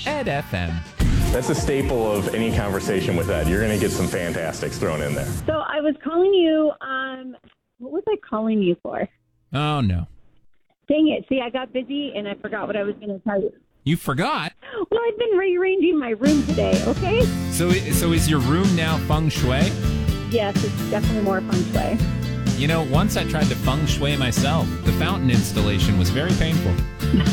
Ed FM. That's a staple of any conversation with Ed. You're going to get some fantastics thrown in there. So I was calling you, what was I calling you for? Oh, no. Dang it. See, I got busy and I forgot what I was going to tell you. You forgot? Well, I've been rearranging my room today, okay? So is your room now feng shui? Yes, it's definitely more feng shui. You know, once I tried to feng shui myself. The fountain installation was very painful.